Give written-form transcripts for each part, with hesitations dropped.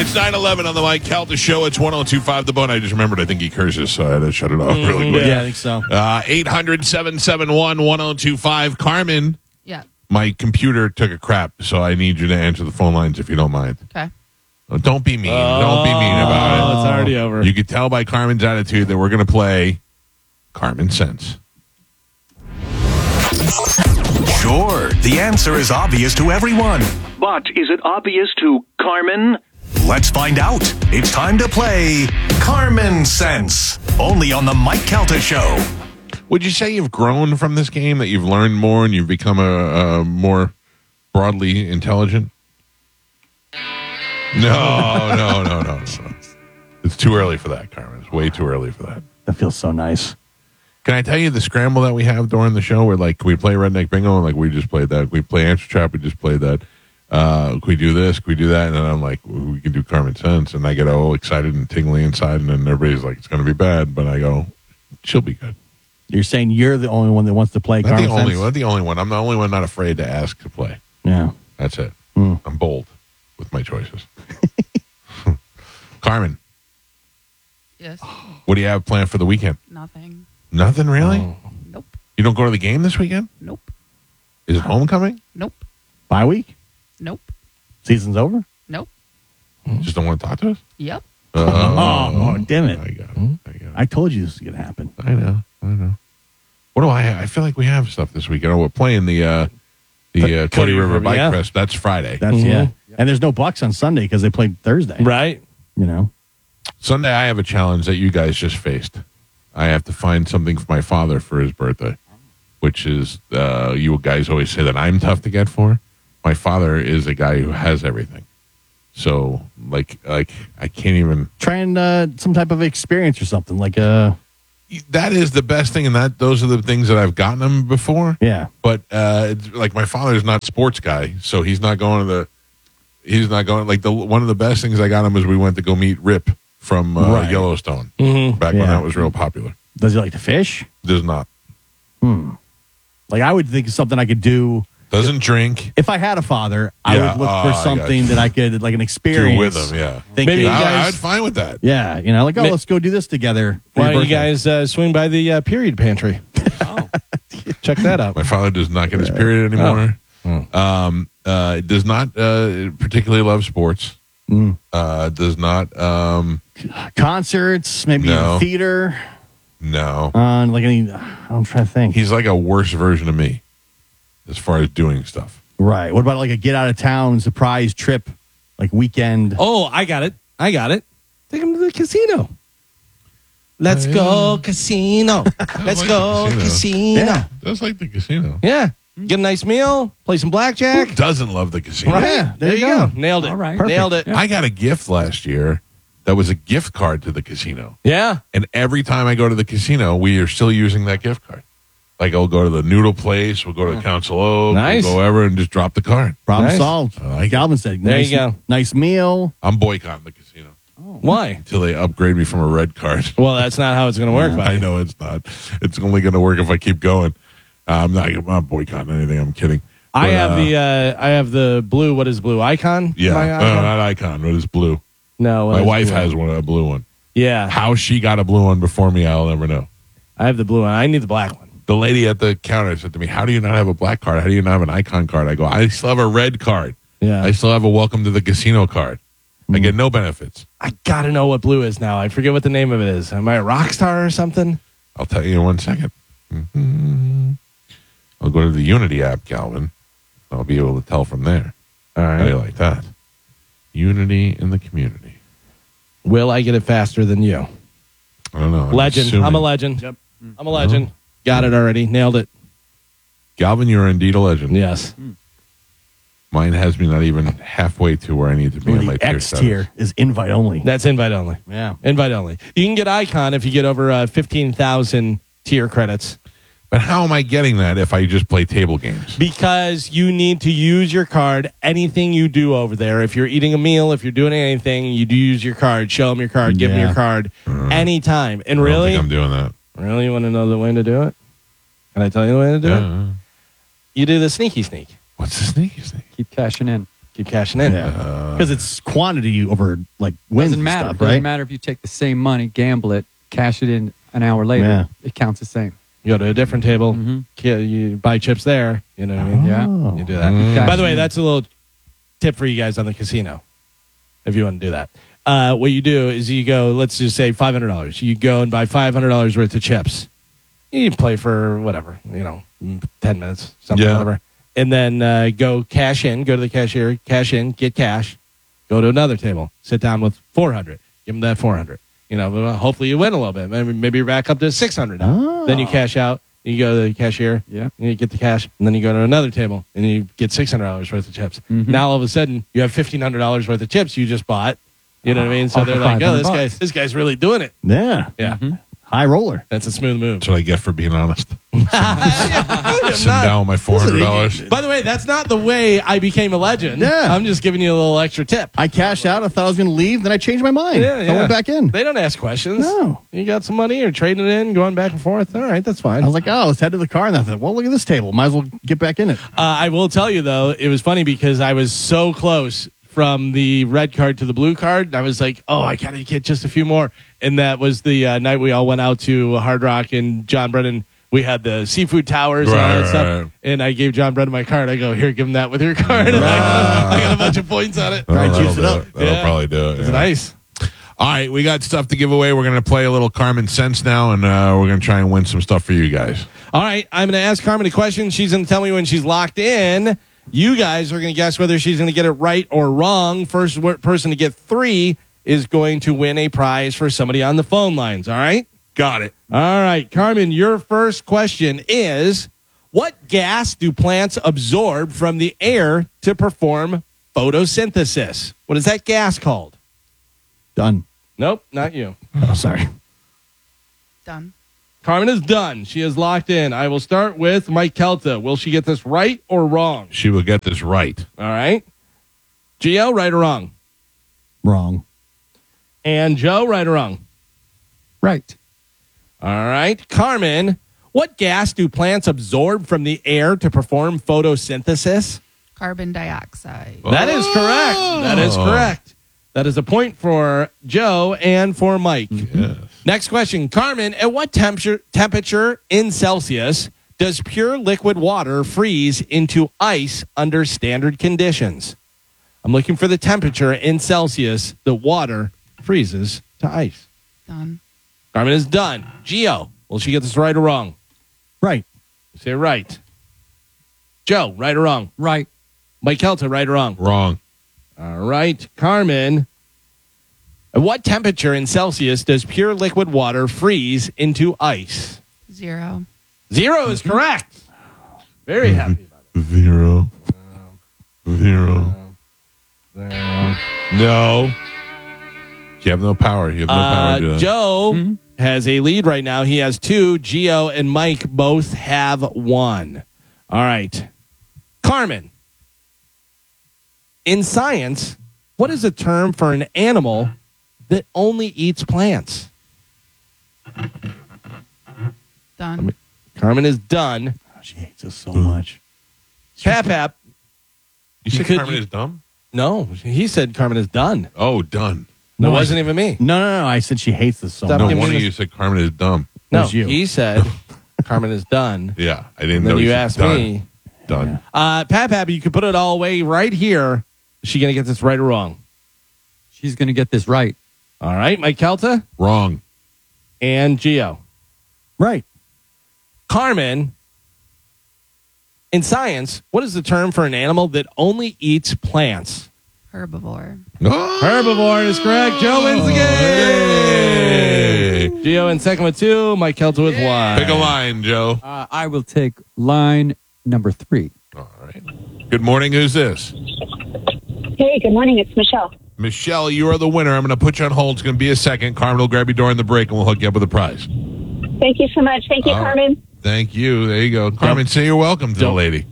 It's 9:11 on the Mike Calta Show. It's 102.5 The Bone. I just remembered, I think he curses, so I had to shut it off really quick. Yeah, I think so. 800-771-1025. Carmen, Yeah. my computer took a crap, so I need you to answer the phone lines if you don't mind. Okay. Oh, don't be mean. Don't be mean about it. It's already over. You could tell by Carmen's attitude that we're going to play Carmen Sense. Sure, the answer is obvious to everyone. But is it obvious to Carmen? Let's find out. It's time to play Carmen Sense, only on the Mike Calta Show. Would you say you've grown from this game, that you've learned more and you've become a more broadly intelligent? No. It's too early for that, Carmen. It's way too early for that. That feels so nice. Can I tell you the scramble that we have during the show where, like, we play Redneck Bingo and, like, we just played that. We play Answer Trap, we just played that. Can we do this? Can we do that? And then I'm like, we can do Carmen Sense. And I get all excited and tingly inside. And then everybody's like, it's going to be bad. But I go, she'll be good. You're saying you're the only one that wants to play Not Carmen the only Sense? one. The only one. I'm the only one not afraid to ask to play. Yeah. That's it. I'm bold with my choices. Carmen, Yes. what do you have planned for the weekend? Nothing. Nothing really? Nope. You don't go to the game this weekend? Nope. Is it homecoming? Nope. Bye week? Nope. Season's over? Nope. Just don't want to talk to us? Yep. Oh, damn it. I got it. I told you this was going to happen. I know. What do I have? I feel like we have stuff this weekend. We're playing the Cody River Bike yeah. Fest. That's Friday. That's, yeah. And there's no Bucks on Sunday because they played Thursday. Right. You know? Sunday, I have a challenge that you guys just faced. I have to find something for my father for his birthday, which is, you guys always say that I'm tough to get for. My father is a guy who has everything. So, like I can't even... Trying some type of experience or something, like That is the best thing, and those are the things that I've gotten him before. Yeah. But it's like my father's not a sports guy, so he's not going to one of the best things I got him was we went to go meet Rip from Yellowstone back when that was real popular. Does he like to fish? Does not. Like, I would think of something I could do. Doesn't drink. If I had a father, I would look for something that I could, like an experience. Do with him, yeah. Maybe you I'd fine with that. Yeah, you know, like, let's go do this together. Why don't you guys swing by the period pantry? Check that out. My father does not get his period anymore. Does not particularly love sports. Does not. Concerts, maybe No. theater. No. Like any, I'm trying to think. He's like a worse version of me as far as doing stuff. Right. What about like a get out of town surprise trip, like weekend? Oh, I got it. Take him to the casino. Let's go casino. Let's go casino. Yeah. That's like the casino. Yeah. Get a nice meal. Play some blackjack. Who doesn't love the casino? Right. Yeah, There you go. Nailed it. All right. Nailed it. I got a gift last year that was a gift card to the casino. Yeah. And every time I go to the casino, we are still using that gift card. Like, I'll go to the noodle place, we'll go to Council Oak, Nice. we'll go ever and just drop the card. Problem Nice. solved. I like it. Galvin said, There nice, you go. Nice meal. I'm boycotting the casino Why? until they upgrade me from a red card. Well, that's not how it's going to work, buddy. I know it's not. It's only going to work if I keep going. I'm not boycotting anything. I'm kidding. I But, have the blue. What is blue? Icon? Yeah, My no, icon? not icon. But it's blue. No. what My is wife blue? has a blue one. Yeah. How she got a blue one before me, I'll never know. I have the blue one. I need the black one. The lady at the counter said to me, "How do you not have a black card? How do you not have an icon card?" I go, "I still have a red card. Yeah. I still have a welcome to the casino card. I get no benefits." I got to know what blue is now. I forget what the name of it is. Am I a rock star or something? I'll tell you in 1 second. I'll go to the Unity app, Calvin. I'll be able to tell from there. All How do you right. like that? Unity in the community. Will I get it faster than you? I don't know. Legend. assuming. I'm a legend. Yep. I'm a legend. Got it already. Nailed it. Galvin, you're indeed a legend. Yes. Mine has me not even halfway to where I need to be in my The tier X status. tier is invite only. That's invite only. Yeah. Invite only. You can get Icon if you get over 15,000 tier credits. But how am I getting that if I just play table games? Because you need to use your card. Anything you do over there, if you're eating a meal, if you're doing anything, you do use your card. Show them your card. Give them Yeah. your card anytime. And I don't really, think I'm doing that. really, you want to know the way to do it? Can I tell you the way to do it? Yeah. You do the sneaky sneak. What's the sneaky sneak? Keep cashing in. keep cashing in. Because it's quantity over like wins Doesn't and matter. stuff, Doesn't right? matter if you take the same money, gamble it, cash it in an hour later. Yeah. It counts the same. You go to a different table, you buy chips there. You know what I mean? Yeah. You do that. Cash By the way, in. that's a little tip for you guys on the casino, if you want to do that. What you do is you go, let's just say $500. You go and buy $500 worth of chips. You play for whatever, 10 minutes, something, Yeah. whatever. And then go cash in, go to the cashier, cash in, get cash, go to another table, sit down with 400, give them that 400. Hopefully you win a little bit. Maybe you're back up to 600 now. Then you cash out, you go to the cashier, Yeah. and you get the cash, and then you go to another table, and you get $600 worth of chips. Now all of a sudden, you have $1,500 worth of chips you just bought. You know what I mean? So Off they're of like, oh, $500. this guy's really doing it. Yeah. Yeah, High roller. that's a smooth move. That's what I get for being honest. I'm Sitting not- down with my $400. By the way, that's not the way I became a legend. Yeah. I'm just giving you a little extra tip. I cashed out. I thought I was going to leave. Then I changed my mind. I went back in. They don't ask questions. No. You got some money or trading it in, going back and forth. All right, that's fine. I was like, oh, let's head to the car. And I thought, well, look at this table. Might as well get back in it. I will tell you, though, it was funny because I was so close from the red card to the blue card. And I was like, oh, I got to get just a few more. And that was the night we all went out to Hard Rock and John Brennan. We had the seafood towers and all that Right, stuff. right. And I gave John Brennan my card. I go, here, give him that with your card. And I got a bunch of points on it. Right, that'll juice it do up. That'll Yeah. probably do it. It's yeah. nice. All right, we got stuff to give away. We're going to play a little Carmen Sense now, and we're going to try and win some stuff for you guys. All right, I'm going to ask Carmen a question. She's going to tell me when she's locked in. You guys are going to guess whether she's going to get it right or wrong. First person to get 3 is going to win a prize for somebody on the phone lines. All right? Got it. All right, Carmen, your first question is, what gas do plants absorb from the air to perform photosynthesis? What is that gas called? Done. Nope, not you. Oh, sorry. Done. Carmen is done. She is locked in. I will start with Mike Kelta. Will she get this right or wrong? She will get this right. All right. Gio, right or wrong? Wrong. And Joe, right or wrong? Right. All right. Carmen, what gas do plants absorb from the air to perform photosynthesis? Carbon dioxide. That is correct. That is correct. That is a point for Joe and for Mike. Yes. Next question. Carmen, at what temperature in Celsius does pure liquid water freeze into ice under standard conditions? I'm looking for the temperature in Celsius the water freezes to ice. Done. Carmen is done. Gio, will she get this right or wrong? Right. Say right. Joe, right or wrong? Right. Mike Kelta, right or wrong? Wrong. All right. Carmen, at what temperature in Celsius does pure liquid water freeze into ice? 0. 0 is correct. Very happy about it. 0. 0. No. You have no power. You have no power to do that. Joe has a lead right now. He has 2. Gio and Mike both have 1. All right. Carmen, in science, what is a term for an animal that only eats plants? Done. Carmen is done. Oh, she hates us so much. Pap. You said could- Carmen is dumb? No, he said Carmen is done. Oh, done. No, it No, I- wasn't even me. No. I said she hates us so Stop No much. giving wonder me you said Carmen is dumb. No, was you. he said Carmen is done. Yeah, I didn't And know then you said asked done. me. Done. Pap, you could put it all away right here. Is she going to get this right or wrong? She's going to get this right. All right, Mike Kelta Wrong. and Gio. Right. Carmen, in science, what is the term for an animal that only eats plants? Herbivore. Oh, Herbivore is correct. Joe wins the game. hey. Gio in second with 2. Mike Kelta with 1. Pick a line, Joe. I will take line number 3. All right. Good morning. Who's this? Hey, good morning. It's Michelle. Michelle, you are the winner. I'm going to put you on hold. It's going to be a second. Carmen will grab you during the break, and we'll hook you up with a prize. Thank you so much. Thank you, All right. Carmen. Thank you. There you go. Carmen, say you're welcome to the lady.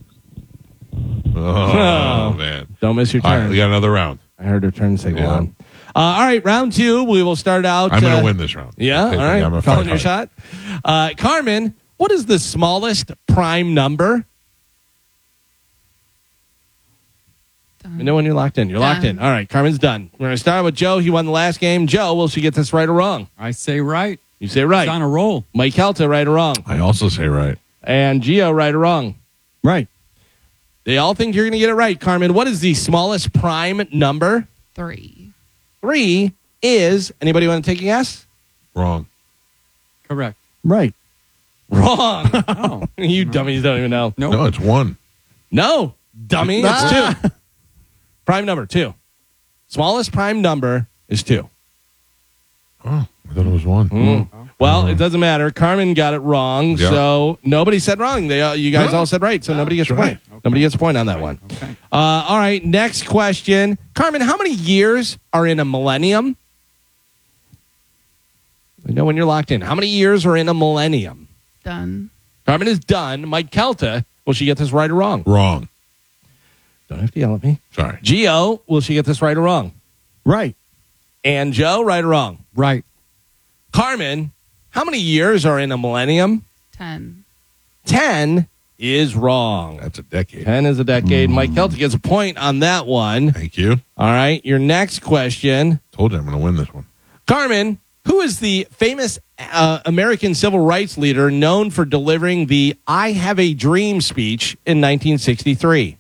Oh, man. Don't miss your All right, turn. we got another round. I heard her turn signal Yeah. on. All right, round 2. We will start out. I'm going to win this round. Yeah, all I'm right. gonna Calling fight your hard. shot. Carmen, what is the smallest prime number? Let me know when you're locked in. You're locked in. All right, Carmen's done. We're going to start with Joe. He won the last game. Joe, will she get this right or wrong? I say right. You say right. He's on a roll. Mike Kelta, right or wrong? I also say right. And Gio, right or wrong? Right. They all think you're going to get it right, Carmen. What is the smallest prime number? 3. 3 is, anybody want to take a guess? Wrong. Correct. Right. Wrong. Oh. You dummies don't even know. Nope. No, it's 1. No, dummy. It's 2. Prime number, 2. Smallest prime number is 2. Oh, I thought it was 1. Well, it doesn't matter. Carmen got it wrong, Yep. so nobody said wrong. You guys No. all said right, so nobody gets a That's point. right. Nobody gets a point on that one. Okay. All right, next question. Carmen, how many years are in a millennium? I know when you're locked in. How many years are in a millennium? Done. Carmen is done. Mike Kelta, will she get this right or wrong? Wrong. Don't have to yell at me. Sorry. Gio, will she get this right or wrong? Right. And Joe, right or wrong? Right. Carmen, how many years are in a millennium? 10. 10 is wrong. That's a decade. 10 is a decade. Mike Kelta gets a point on that one. Thank you. All right, your next question. Told you I'm going to win this one. Carmen, who is the famous American civil rights leader known for delivering the I Have a Dream speech in 1963?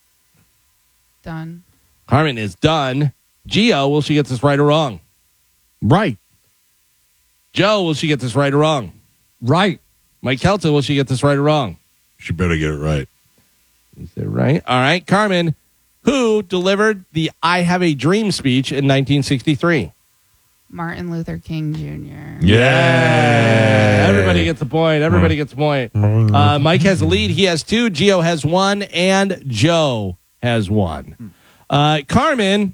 Done. Carmen is done. Gio, will she get this right or wrong? Right. Joe, will she get this right or wrong? Right. Mike Kelta, will she get this right or wrong? She better get it right. Is that right? All right, Carmen, who delivered the I Have a Dream speech in 1963? Martin Luther King Jr. Yeah. Everybody gets a point. Everybody gets a point. Mike has the lead. He has 2. Gio has 1. And Joe has 1. Carmen,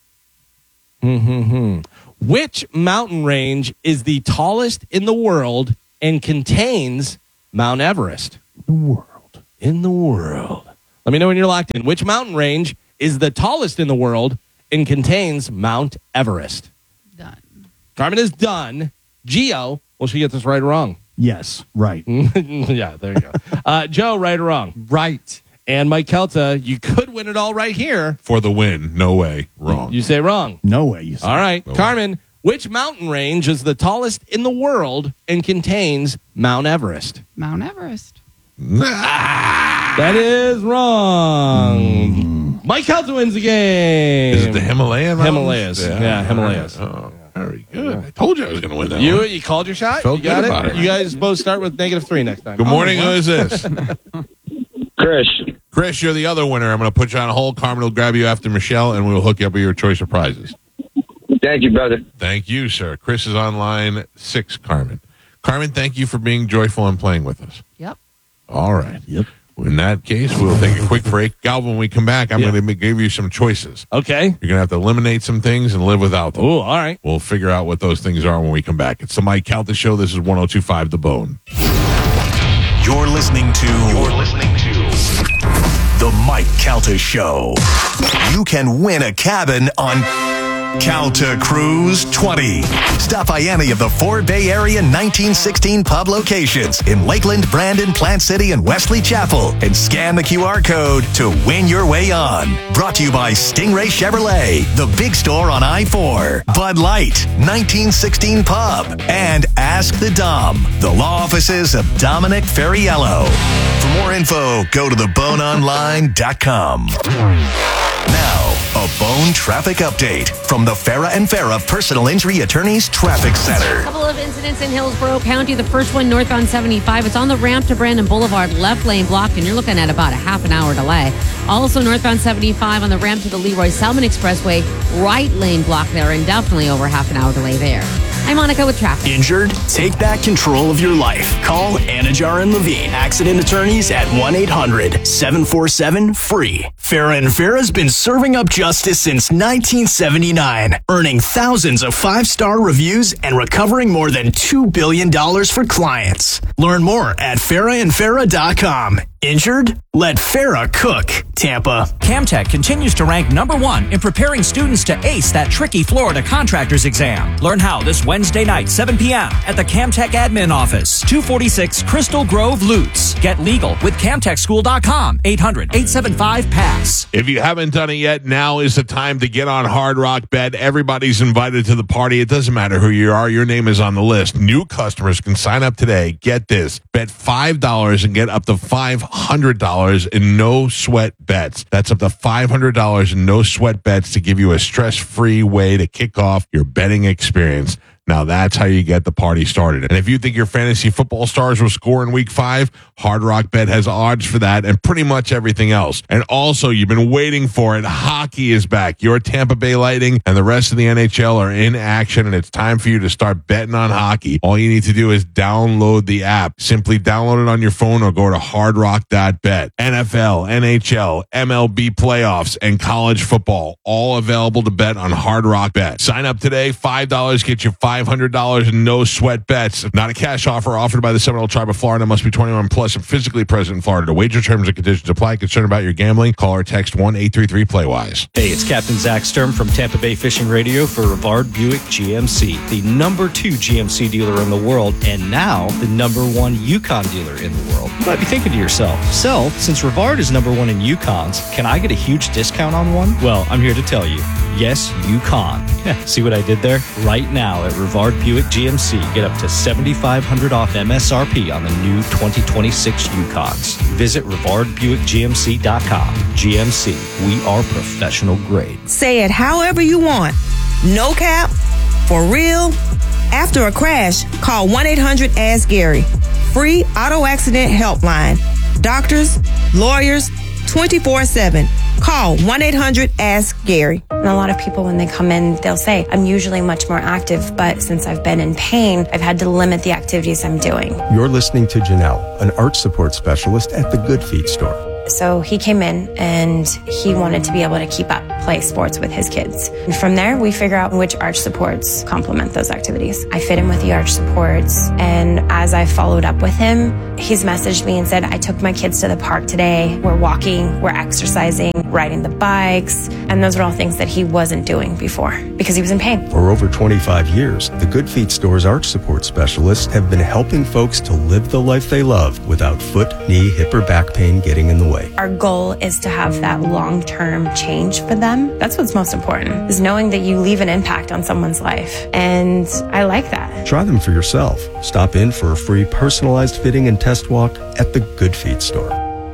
which mountain range is the tallest in the world and contains Mount Everest? In the world. Let me know when you're locked in. Which mountain range is the tallest in the world and contains Mount Everest? Done. Carmen is done. Gio, will she get this right or wrong? Yes. Right. Yeah, there you go. Joe, right or wrong? Right. And Mike Kelta, you could win it all right here. For the win. No way. Wrong. You say wrong. No way. You said. All right. No way. Carmen, which mountain range is the tallest in the world and contains Mount Everest? Mount Everest. That is wrong. Mike Kelta wins the game. Is it the Himalayan mountains? Himalayas. Yeah, Himalayas. Oh, very good. I told you I was going to win that You one. you called your shot? Felt You got good it? about it. You guys both start with -3 next time. Good morning. Who is this? Chris. Chris, you're the other winner. I'm going to put you on hold. Carmen will grab you after Michelle, and we'll hook you up with your choice of prizes. Thank you, brother. Thank you, sir. Chris is on line 6, Carmen. Carmen, thank you for being joyful and playing with us. Yep. All right. Yep. In that case, we'll take a quick break. Galvin, when we come back, I'm going to give you some choices. Okay. You're going to have to eliminate some things and live without them. Oh, all right. We'll figure out what those things are when we come back. It's the Mike Calta Show. This is 102.5 The Bone. You're listening to The Mike Calta Show. You can win a cabin on Calta Cruise 20. Stop by any of the 4 Bay Area 1916 pub locations in Lakeland, Brandon, Plant City, and Wesley Chapel and scan the QR code to win your way on. Brought to you by Stingray Chevrolet, the big store on I-4, Bud Light, 1916 Pub, and Ask the Dom, the law offices of Dominic Ferriello. For more info, go to theboneonline.com. Now, a Bone traffic update from the Farah and Farah Personal Injury Attorneys Traffic Center. A couple of incidents in Hillsborough County. The first one northbound 75. It's on the ramp to Brandon Boulevard, left lane blocked, and you're looking at about a half an hour delay. Also northbound 75 on the ramp to the Leroy Selman Expressway, right lane blocked there, and definitely over half an hour delay there. I'm Monica with traffic. Injured? Take back control of your life. Call Anajar and Levine, accident attorneys at 1-800-747-FREE. Farah and Farah's been serving up justice since 1979, earning thousands of 5-star reviews and recovering more than $2 billion for clients. Learn more at farahandfarah.com. Injured? Let Farah cook, Tampa. Camtech continues to rank #1 in preparing students to ace that tricky Florida contractor's exam. Learn how this Wednesday night, 7 p.m. at the Camtech admin office, 246 Crystal Grove, Lutz. Get legal with CamtechSchool.com, 800-875-PASS. If you haven't done it yet, now is the time to get on Hard Rock Bet. Everybody's invited to the party. It doesn't matter who you are. Your name is on the list. New customers can sign up today. Get this. Bet $5 and get up to $500 in no sweat bets. That's up to $500 in no sweat bets to give you a stress-free way to kick off your betting experience. Now that's how you get the party started. And if you think your fantasy football stars will score in week 5, Hard Rock Bet has odds for that and pretty much everything else. And also, you've been waiting for it. Hockey is back. Your Tampa Bay Lightning and the rest of the NHL are in action, and it's time for you to start betting on hockey. All you need to do is download the app. Simply download it on your phone or go to hardrock.bet. NFL, NHL, MLB playoffs, and college football, all available to bet on Hard Rock Bet. Sign up today. $5 gets you $500 in no sweat bets. Not a cash offer offered by the Seminole Tribe of Florida. Must be 21 plus and physically present in Florida. To wager, terms and conditions apply. Concerned about your gambling? Call or text 1-833-PLAY-WISE. Hey, it's Captain Zach Sturm from Tampa Bay Fishing Radio for Rivard Buick GMC, the #2 GMC dealer in the world, and now the #1 Yukon dealer in the world. You might be thinking to yourself, so since Rivard is #1 in Yukons, can I get a huge discount on one? Well, I'm here to tell you, yes, Yukon. See what I did there? Right now at Rivard Buick GMC, get up to $7,500 off MSRP on the new 2026 Yukons. Visit RivardBuickGMC.com. GMC, we are professional grade. Say it however you want. No cap, for real. After a crash, call 1-800-ASK-GARY. Free auto accident helpline. Doctors, lawyers, 24/7. Call 1-800-ASK-GARY. And a lot of people, when they come in, they'll say, I'm usually much more active, but since I've been in pain, I've had to limit the activities I'm doing. You're listening to Janelle, an arch support specialist at the Good Feet store. So he came in and he wanted to be able to keep up, play sports with his kids. And from there, we figure out which arch supports complement those activities. I fit in with the arch supports, and as I followed up with him, he's messaged me and said, I took my kids to the park today. We're walking, we're exercising, riding the bikes, and those are all things that he wasn't doing before because he was in pain. For over 25 years, the Good Feet store's arch support specialists have been helping folks to live the life they love without foot, knee, hip, or back pain getting in the way. Our goal is to have that long-term change for them. That's what's most important, is knowing that you leave an impact on someone's life. And I like that. Try them for yourself. Stop in for a free personalized fitting and test walk at the Good Feet store.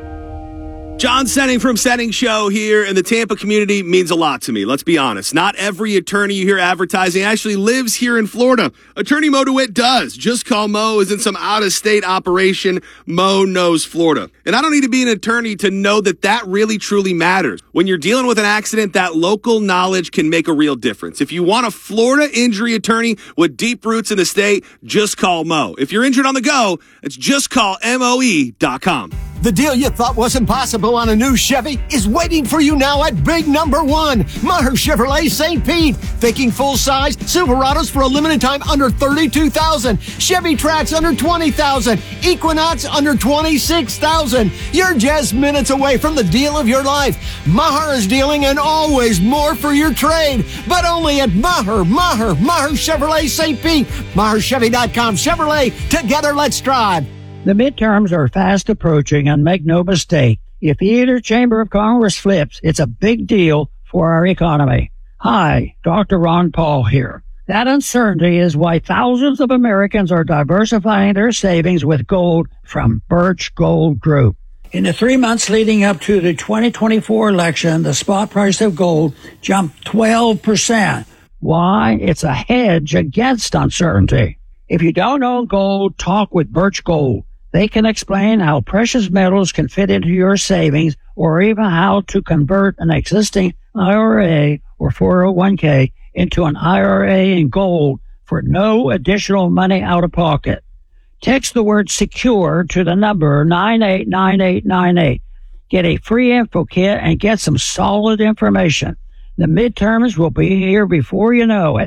John Senning from Senning Show here, and the Tampa community means a lot to me. Let's be honest. Not every attorney you hear advertising actually lives here in Florida. Attorney Mo DeWitt does. Just Call Mo is in some out-of-state operation. Mo knows Florida. And I don't need to be an attorney to know that that really, truly matters. When you're dealing with an accident, that local knowledge can make a real difference. If you want a Florida injury attorney with deep roots in the state, just call Mo. If you're injured on the go, it's justcallmoe.com. The deal you thought wasn't possible on a new Chevy is waiting for you now at big #1, Maher Chevrolet St. Pete. Thinking full-size Silverados for a limited time under $32,000. Chevy Trax under $20,000. Equinox under $26,000. You're just minutes away from the deal of your life. Maher is dealing and always more for your trade, but only at Maher Chevrolet St. Pete. MaherChevy.com. Chevrolet, together let's drive. The midterms are fast approaching, and make no mistake, if either chamber of Congress flips, it's a big deal for our economy. Hi, Dr. Ron Paul here. That uncertainty is why thousands of Americans are diversifying their savings with gold from Birch Gold Group. In the 3 months leading up to the 2024 election, the spot price of gold jumped 12%. Why? It's a hedge against uncertainty. If you don't own gold, talk with Birch Gold. They can explain how precious metals can fit into your savings, or even how to convert an existing IRA or 401k into an IRA in gold for no additional money out of pocket. Text the word SECURE to the number 989898. Get a free info kit and get some solid information. The midterms will be here before you know it.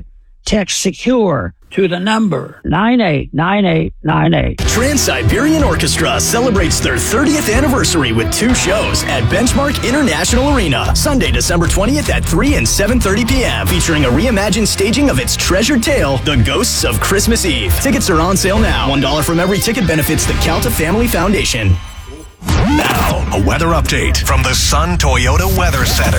Text SECURE to the number 989898. Trans-Siberian Orchestra celebrates their 30th anniversary with 2 shows at Benchmark International Arena, Sunday, December 20th at 3 and 7:30 p.m., featuring a reimagined staging of its treasured tale, The Ghosts of Christmas Eve. Tickets are on sale now. $1 from every ticket benefits the Calta Family Foundation. Now, a weather update from the Sun Toyota Weather Center.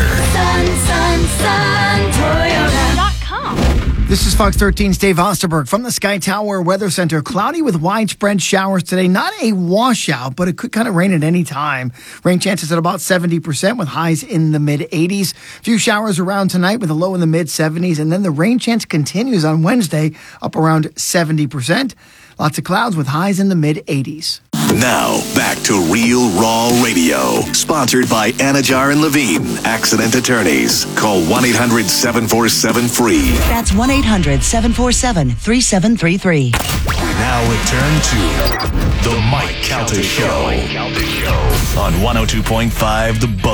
SunToyota.com. This is Fox 13's Dave Osterberg from the Sky Tower Weather Center. Cloudy with widespread showers today. Not a washout, but it could kind of rain at any time. Rain chances at about 70% with highs in the mid-80s. Few showers around tonight with a low in the mid-70s. And then the rain chance continues on Wednesday, up around 70%. Lots of clouds with highs in the mid-80s. Now, back to Real Raw Radio. Sponsored by Anajar and Levine, accident attorneys. Call 1-800-747-FREE. That's 1-800-747-3733. We now return to The Mike Calta Show on 102.5 The Bone.